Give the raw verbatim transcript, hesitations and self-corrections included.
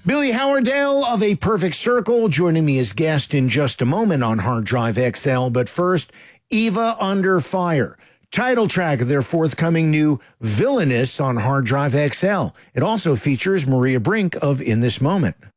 Billy Howardale of A Perfect Circle joining me as guest in just a moment on Hard Drive X L. But first, Eva Under Fire, title track of their forthcoming new Villainous on Hard Drive X L. It also features Maria Brink of In This Moment.